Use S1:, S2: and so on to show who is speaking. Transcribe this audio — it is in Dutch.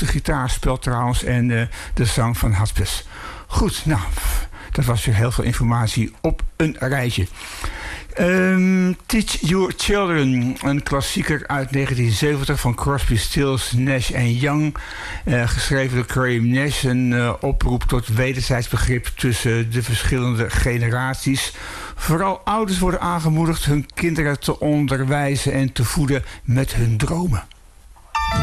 S1: prachtig gitaarspel trouwens en de zang van Haspes. Goed, nou, dat was weer heel veel informatie op een rijtje. Teach Your Children, een klassieker uit 1970 van Crosby, Stills, Nash Young. Geschreven door Graham Nash, een oproep tot wederzijds begrip tussen de verschillende generaties. Vooral ouders worden aangemoedigd hun kinderen te onderwijzen en te voeden met hun dromen.